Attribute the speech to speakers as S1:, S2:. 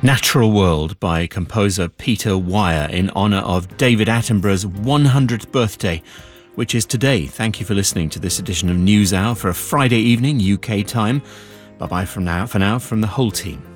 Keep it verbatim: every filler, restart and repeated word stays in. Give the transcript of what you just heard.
S1: Natural World by composer Peter Weir in honour of David Attenborough's one hundredth birthday, which is today. Thank you for listening to this edition of NewsHour for a Friday evening U K time. Bye-bye from now, for now from the whole team.